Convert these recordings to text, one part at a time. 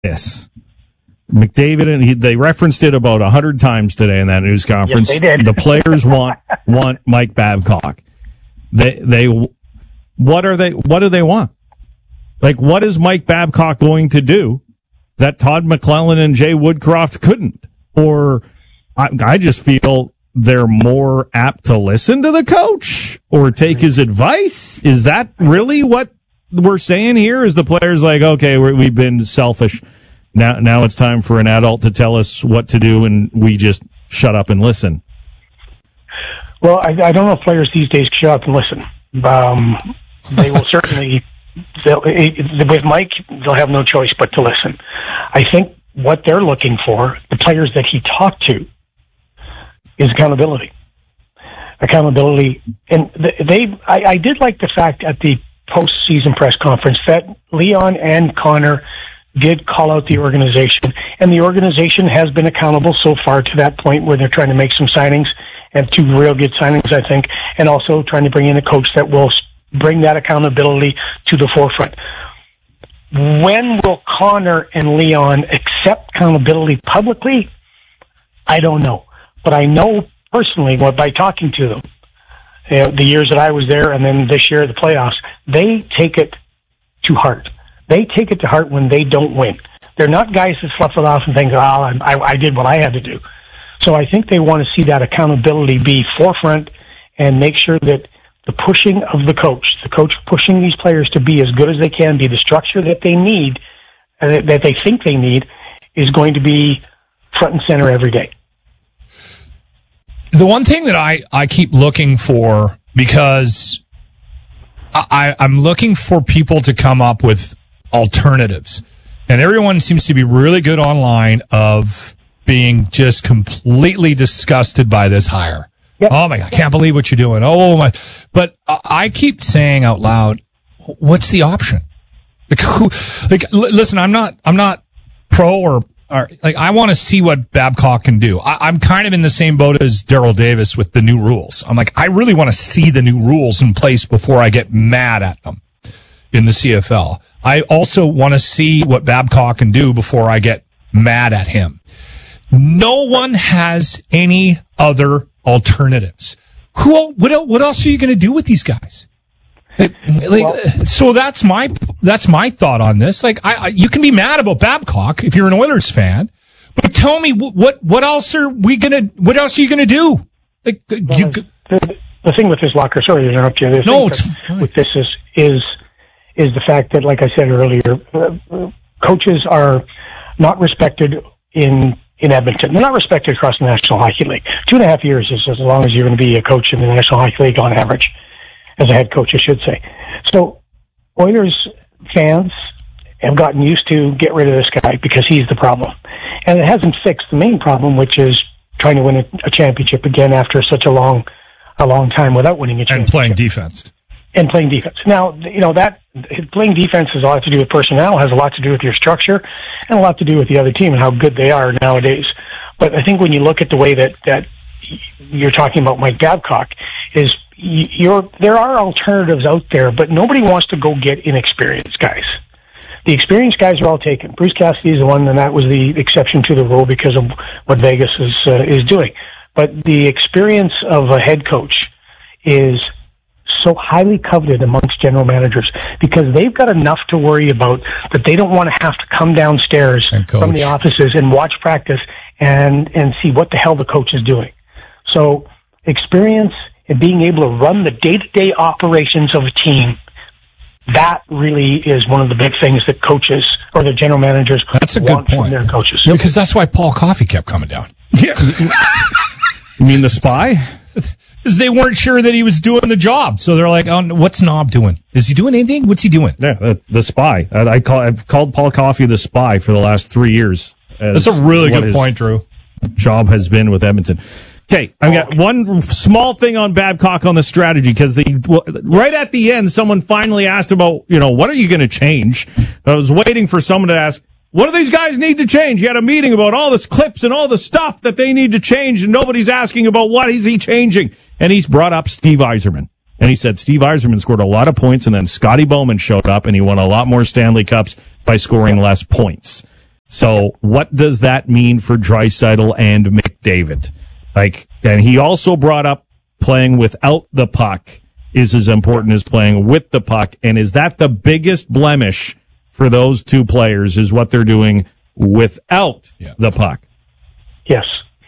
this. McDavid, and they referenced it about 100 times today in that news conference. Yes, they did. The players want Mike Babcock. What do they want? Like, what is Mike Babcock going to do that Todd McClellan and Jay Woodcroft couldn't? Or I just feel they're more apt to listen to the coach or take his advice. Is that really what we're saying here? Is the players like, okay, we've been selfish. Now it's time for an adult to tell us what to do, and we just shut up and listen. Well, I don't know if players these days shut up and listen. They will certainly, with Mike, they'll have no choice but to listen. I think what they're looking for, the players that he talked to, is accountability. Accountability. And I did like the fact at the post-season press conference that Leon and Connor did call out the organization, and the organization has been accountable so far to that point where they're trying to make some signings, and 2 real good signings, I think, and also trying to bring in a coach that will bring that accountability to the forefront. When will Connor and Leon accept accountability publicly? I don't know. But I know personally, by talking to them, the years that I was there and then this year, the playoffs, they take it to heart. They take it to heart when they don't win. They're not guys that slough it off and think, I did what I had to do. So I think they want to see that accountability be forefront and make sure that the pushing of the coach pushing these players to be as good as they can be, the structure that they need, that they think they need, is going to be front and center every day. The one thing that I keep looking for, because I'm looking for people to come up with alternatives. And everyone seems to be really good online of being just completely disgusted by this hire. Yep. Oh my God, I can't believe what you're doing. Oh my. But I keep saying out loud, what's the option? Listen, I'm not pro or I want to see what Babcock can do. I'm kind of in the same boat as Darryl Davis with the new rules. I'm like, I really want to see the new rules in place before I get mad at them in the CFL. I also want to see what Babcock can do before I get mad at him. No one has any other alternatives. What else are you going to do with these guys? So that's my thought on this. You can be mad about Babcock if you're an Oilers fan, but tell me what else are you going to do? The thing with this locker, sorry to interrupt you. With this is the fact that, like I said earlier, coaches are not respected in Edmonton. They're not respected across the National Hockey League. 2.5 years is as long as you're going to be a coach in the National Hockey League on average, as a head coach, I should say. So Oilers fans have gotten used to get rid of this guy because he's the problem. And it hasn't fixed the main problem, which is trying to win a championship again after such a long time without winning a championship. And playing defense. Now, that playing defense has a lot to do with personnel, has a lot to do with your structure, and a lot to do with the other team and how good they are nowadays. But I think when you look at the way that you're talking about Mike Babcock, is there are alternatives out there, but nobody wants to go get inexperienced guys. The experienced guys are all taken. Bruce Cassidy is the one, and that was the exception to the rule because of what Vegas is doing. But the experience of a head coach is so highly coveted amongst general managers because they've got enough to worry about that they don't want to have to come downstairs from the offices and watch practice and see what the hell the coach is doing. So experience and being able to run the day-to-day operations of a team, that really is one of the big things that coaches or the general managers want from their coaches. Yeah, because that's why Paul Coffey kept coming down. Yeah. You mean the spy? Because they weren't sure that he was doing the job. So they're like, oh, what's Knob doing? Is he doing anything? What's he doing? Yeah, the spy. I've called Paul Coffey the spy for the last 3 years. That's a really good point, Drew. Job has been with Edmonton. Okay, I've got one small thing on Babcock on the strategy, because right at the end, someone finally asked about, what are you going to change? I was waiting for someone to ask, what do these guys need to change? You had a meeting about all this clips and all the stuff that they need to change, and nobody's asking about what is he changing. And he's brought up Steve Yzerman. And he said Steve Yzerman scored a lot of points, and then Scotty Bowman showed up, and he won a lot more Stanley Cups by scoring less points. So what does that mean for Draisaitl and McDavid? And he also brought up playing without the puck is as important as playing with the puck. And is that the biggest blemish for those two players, is what they're doing without the puck? Yes.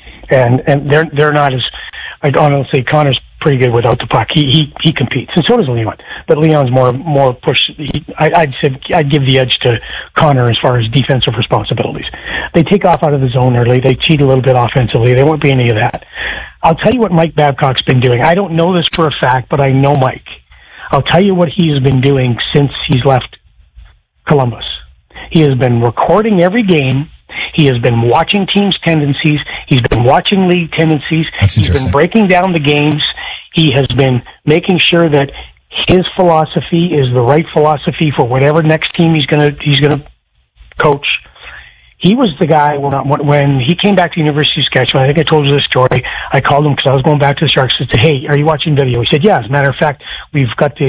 And they're not as, I don't say Connor's pretty good without the puck. He competes, and so does Leon. But Leon's more push. I'd give the edge to Connor as far as defensive responsibilities. They take off out of the zone early. They cheat a little bit offensively. They won't be any of that. I'll tell you what Mike Babcock's been doing. I don't know this for a fact, but I know Mike. I'll tell you what he's been doing since he's left Columbus. He has been recording every game. He has been watching teams' tendencies. He's been watching league tendencies. He's been breaking down the games. He has been making sure that his philosophy is the right philosophy for whatever next team he's gonna coach. He was the guy when he came back to the University of Saskatchewan. I think I told you this story. I called him because I was going back to the Sharks and said, "Hey, are you watching video?" He said, "Yeah." As a matter of fact, we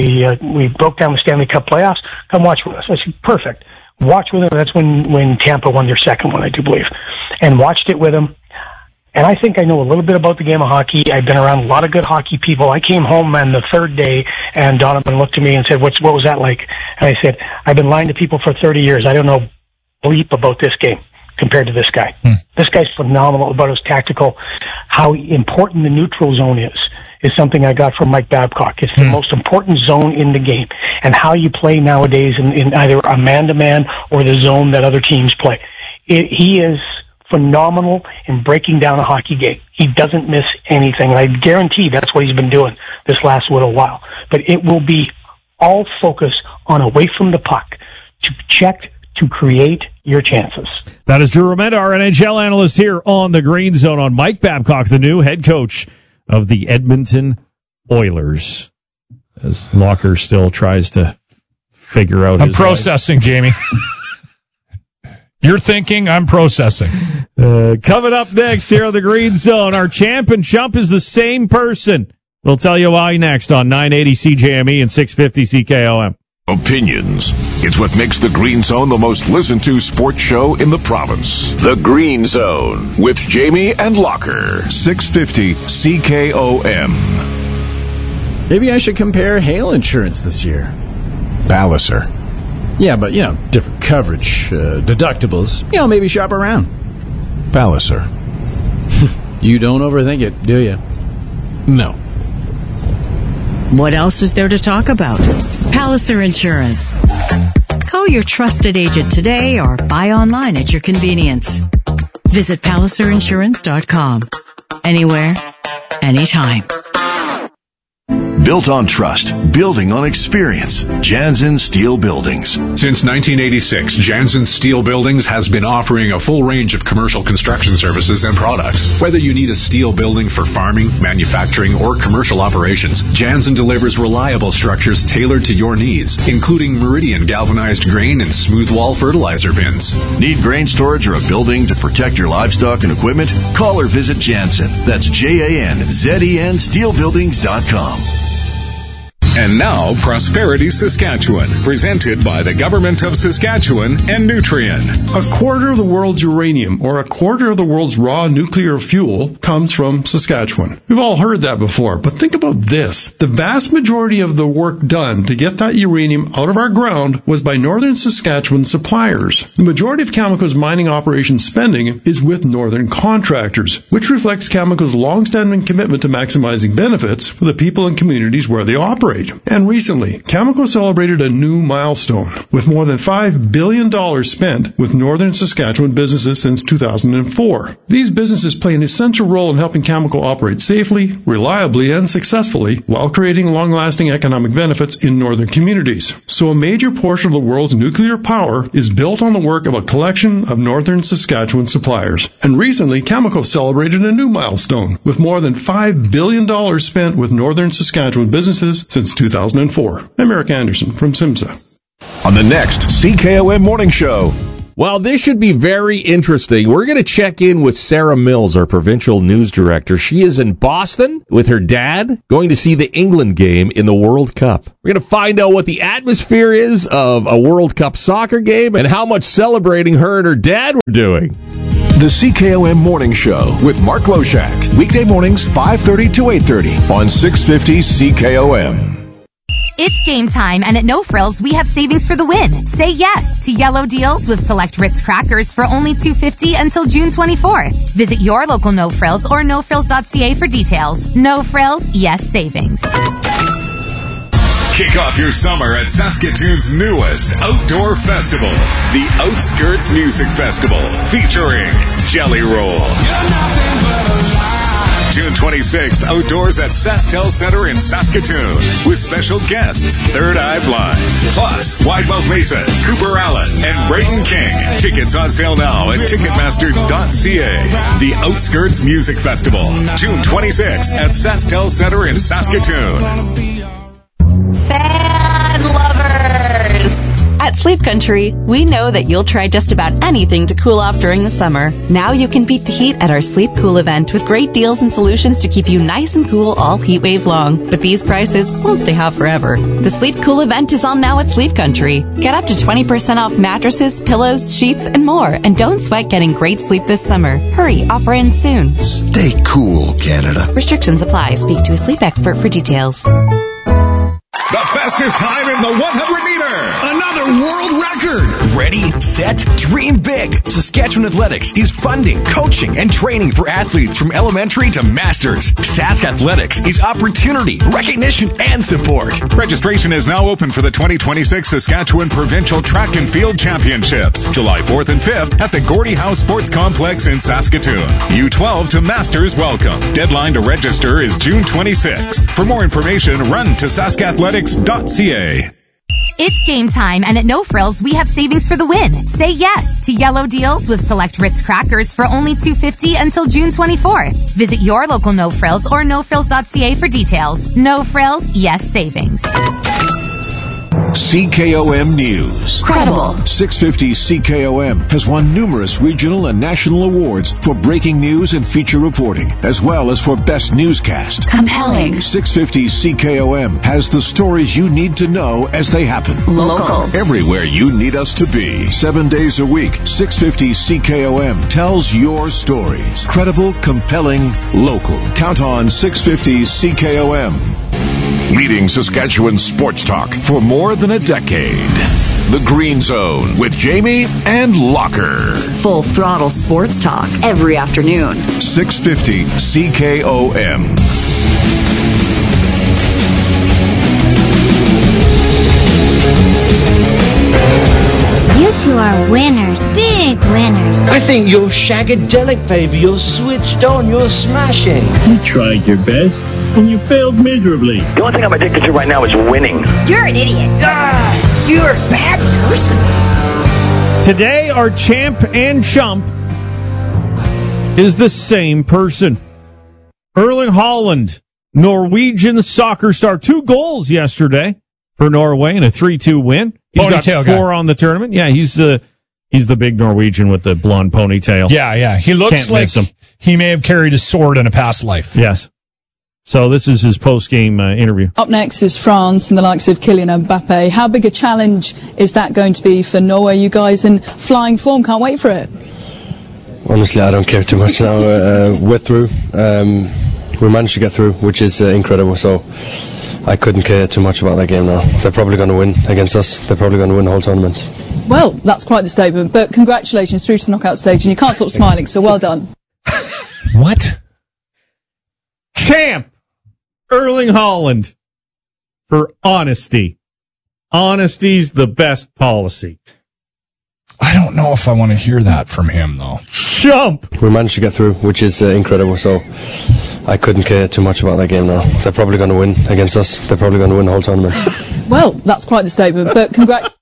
broke down the Stanley Cup playoffs. Come watch with us. I said, "Perfect." Watch with him. That's when Tampa won their second one, I do believe, and watched it with him. And I think I know a little bit about the game of hockey. I've been around a lot of good hockey people. I came home on the third day, and Donovan looked at me and said, "What was that like?" And I said, "I've been lying to people for 30 years. I don't know bleep about this game compared to this guy. This guy's phenomenal about his tactical. How important the neutral zone is something I got from Mike Babcock. It's the most important zone in the game, and how you play nowadays in either a man-to-man or the zone that other teams play. He is phenomenal in breaking down a hockey game. He doesn't miss anything. I guarantee that's what he's been doing this last little while. But it will be all focus on away from the puck to check, to create your chances. That is Drew Remenda, our NHL analyst here on the Green Zone, on Mike Babcock, the new head coach of the Edmonton Oilers. As Locker still tries to figure out I'm processing, Jamie. You're thinking, I'm processing. Coming up next here on the Green Zone, our champ and chump is the same person. We'll tell you why next on 980 CJME and 650 CKOM. Opinions. It's what makes the Green Zone the most listened to sports show in the province. The Green Zone with Jamie and Locker. 650 CKOM. Maybe I should compare hail insurance this year. Palliser. Yeah, but, different coverage, deductibles. Maybe shop around. Palliser. You don't overthink it, do you? No. What else is there to talk about? Palliser Insurance. Call your trusted agent today or buy online at your convenience. Visit PalliserInsurance.com. Anywhere, anytime. Built on trust, building on experience. Jansen Steel Buildings. Since 1986, Jansen Steel Buildings has been offering a full range of commercial construction services and products. Whether you need a steel building for farming, manufacturing, or commercial operations, Jansen delivers reliable structures tailored to your needs, including Meridian galvanized grain and smooth wall fertilizer bins. Need grain storage or a building to protect your livestock and equipment? Call or visit Jansen. That's JANZEN steelbuildings.com. And now, Prosperity Saskatchewan, presented by the Government of Saskatchewan and Nutrien. A quarter of the world's uranium, or a quarter of the world's raw nuclear fuel, comes from Saskatchewan. We've all heard that before, but think about this. The vast majority of the work done to get that uranium out of our ground was by Northern Saskatchewan suppliers. The majority of Cameco's mining operations spending is with Northern contractors, which reflects Cameco's long-standing commitment to maximizing benefits for the people and communities where they operate. And recently, Cameco celebrated a new milestone with more than $5 billion spent with Northern Saskatchewan businesses since 2004. These businesses play an essential role in helping Cameco operate safely, reliably, and successfully while creating long-lasting economic benefits in northern communities. So a major portion of the world's nuclear power is built on the work of a collection of Northern Saskatchewan suppliers. And recently, Cameco celebrated a new milestone with more than $5 billion spent with Northern Saskatchewan businesses since 2004. I'm Eric Anderson from SIMSA. On the next CKOM Morning Show. Well, this should be very interesting. We're going to check in with Sarah Mills, our provincial news director. She is in Boston with her dad, going to see the England game in the World Cup. We're going to find out what the atmosphere is of a World Cup soccer game and how much celebrating her and her dad were doing. The CKOM Morning Show with Mark Loshak. Weekday mornings, 5:30 to 8:30 on 650 CKOM. It's game time, and at No Frills, we have savings for the win. Say yes to yellow deals with select Ritz crackers for only $2.50 until June 24th. Visit your local No Frills or nofrills.ca for details. No Frills, yes savings. Kick off your summer at Saskatoon's newest outdoor festival, the Outskirts Music Festival, featuring Jelly Roll. June 26th, outdoors at SaskTel Center in Saskatoon, with special guests Third Eye Blind, plus Widemouth Mason, Cooper Allen, and Brayden King. Tickets on sale now at Ticketmaster.ca. The Outskirts Music Festival, June 26th at SaskTel Center in Saskatoon. Fan lovers! At Sleep Country, we know that you'll try just about anything to cool off during the summer. Now you can beat the heat at our Sleep Cool event with great deals and solutions to keep you nice and cool all heat wave long. But these prices won't stay hot forever. The Sleep Cool event is on now at Sleep Country. Get up to 20% off mattresses, pillows, sheets, and more. And don't sweat getting great sleep this summer. Hurry, offer ends soon. Stay cool, Canada. Restrictions apply. Speak to a sleep expert for details. The fastest time in the 100-meter. Another world record. Ready, set, dream big. Saskatchewan Athletics is funding, coaching, and training for athletes from elementary to masters. Sask Athletics is opportunity, recognition, and support. Registration is now open for the 2026 Saskatchewan Provincial Track and Field Championships, July 4th and 5th at the Gordie House Sports Complex in Saskatoon. U12 to Masters welcome. Deadline to register is June 26th. For more information, run to saskathletics.ca. It's game time, and at No Frills, we have savings for the win. Say yes to yellow deals with select Ritz crackers for only $2.50 until June 24th. Visit your local No Frills or nofrills.ca for details. No Frills, yes savings. CKOM News. Credible. 650 CKOM has won numerous regional and national awards for breaking news and feature reporting, as well as for best newscast. Compelling. 650 CKOM has the stories you need to know as they happen. Local. Everywhere you need us to be. 7 days a week, 650 CKOM tells your stories. Credible, compelling, local. Count on 650 CKOM. Leading Saskatchewan sports talk for more than a decade. The Green Zone with Jamie and Locker. Full throttle sports talk every afternoon. 650 CKOM. You two are winners, big winners. I think you're shagadelic, baby. You're switched on. You're smashing. You tried your best, and you failed miserably. The only thing I'm addicted to right now is winning. You're an idiot. You're a bad person. Today, our champ and chump is the same person. Erling Haaland, Norwegian soccer star. 2 goals yesterday for Norway in a 3-2 win. He's got 4 on the tournament. Yeah, he's the big Norwegian with the blonde ponytail. Yeah. He looks like he may have carried a sword in a past life. Yes. So this is his post-game interview. Up next is France and the likes of Kylian Mbappe. How big a challenge is that going to be for Norway? You guys in flying form, can't wait for it. Honestly, I don't care too much now. We're through. We managed to get through, which is incredible. So I couldn't care too much about that game now. They're probably going to win against us. They're probably going to win the whole tournament. Well, that's quite the statement. But congratulations, through to the knockout stage, and you can't stop smiling, so well done. What? Champ Erling Haaland for honesty. Honesty's the best policy. I don't know if I want to hear that from him, though. Chump! We managed to get through, which is incredible. So I couldn't care too much about that game now. They're probably going to win against us. They're probably going to win the whole tournament. Well, that's quite the statement. But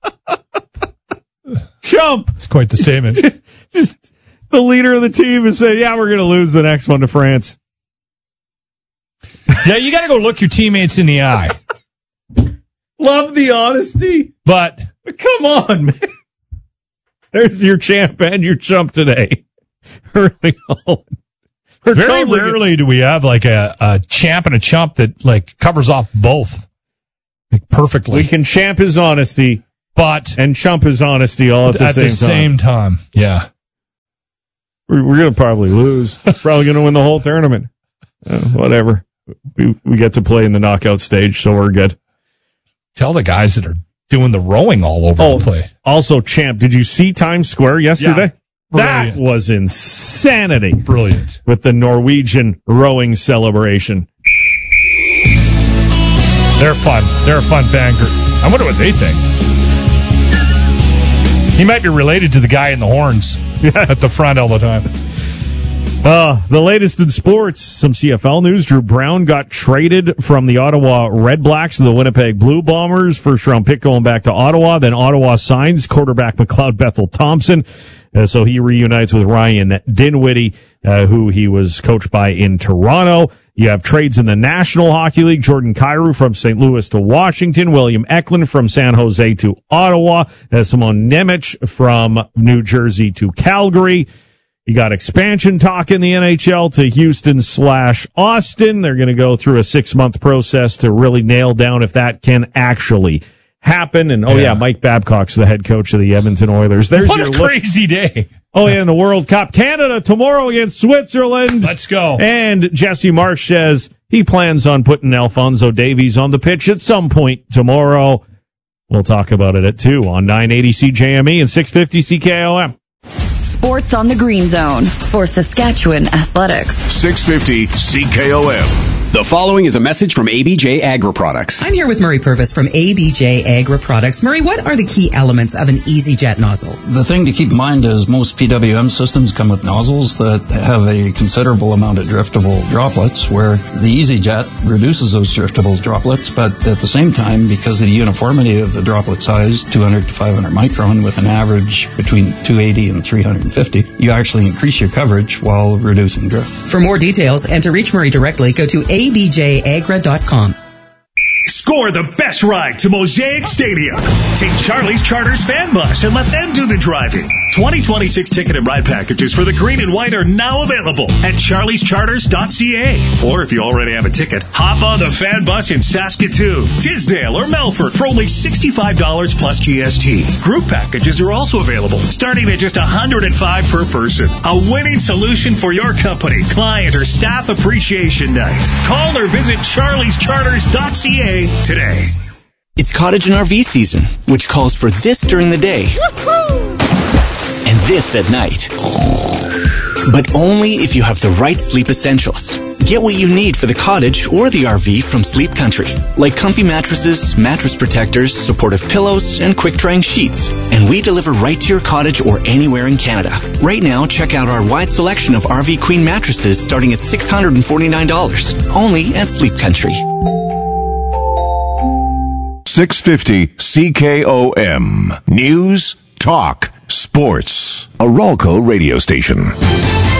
Chump! It's quite the statement. Just the leader of the team has said, yeah, we're going to lose the next one to France. Yeah, you got to go look your teammates in the eye. Love the honesty. But come on, man. There's your champ and your chump today. Very rarely do we have like a champ and a chump that like covers off both like perfectly. We can champ his honesty, and chump his honesty all at the same time. Yeah. We're going to probably lose. Probably going to win the whole tournament. Whatever. We get to play in the knockout stage, so we're good. Tell the guys that are doing the rowing all over the place. Also, champ, did you see Times Square yesterday? Yeah. That was insanity. Brilliant. With the Norwegian rowing celebration. They're fun. They're a fun banker. I wonder what they think. He might be related to the guy in the horns at the front all the time. The latest in sports, some CFL news. Drew Brown got traded from the Ottawa Red Blacks to the Winnipeg Blue Bombers. First round pick going back to Ottawa. Then Ottawa signs quarterback McLeod Bethel-Thompson. So he reunites with Ryan Dinwiddie, who he was coached by in Toronto. You have trades in the National Hockey League. Jordan Kyrou from St. Louis to Washington. William Eklund from San Jose to Ottawa. Simon Nemec from New Jersey to Calgary. You got expansion talk in the NHL to Houston/Austin. They're going to go through a 6-month process to really nail down if that can actually happen. And Mike Babcock's the head coach of the Edmonton Oilers. There's what a crazy day. In the World Cup. Canada tomorrow against Switzerland. Let's go. And Jesse Marsh says he plans on putting Alphonso Davies on the pitch at some point tomorrow. We'll talk about it at 2 on 980 CJME and 650 CKOM. Sports on the Green Zone for Saskatchewan Athletics. 650 CKOM. The following is a message from ABJ Agri Products. I'm here with Murray Purvis from ABJ Agri Products. Murray, what are the key elements of an EasyJet nozzle? The thing to keep in mind is most PWM systems come with nozzles that have a considerable amount of driftable droplets, where the EasyJet reduces those driftable droplets, but at the same time, because of the uniformity of the droplet size, 200 to 500 micron, with an average between 280 and 350, you actually increase your coverage while reducing drift. For more details and to reach Murray directly, go to abjagra.com. Score the best ride to Mosaic Stadium. Take Charlie's Charters fan bus and let them do the driving. 2026 ticket and ride packages for the green and white are now available at charliescharters.ca. Or if you already have a ticket, hop on the fan bus in Saskatoon, Tisdale, or Melfort for only $65 plus GST. Group packages are also available, starting at just $105 per person. A winning solution for your company, client, or staff appreciation night. Call or visit charliescharters.ca today. It's cottage and RV season, which calls for this during the day and this at night. But only if you have the right sleep essentials. Get what you need for the cottage or the RV from Sleep Country, like comfy mattresses, mattress protectors, supportive pillows, and quick-drying sheets. And we deliver right to your cottage or anywhere in Canada. Right now, check out our wide selection of RV Queen mattresses starting at $649, only at Sleep Country. 650 CKOM. News, talk, sports. A Ralco radio station.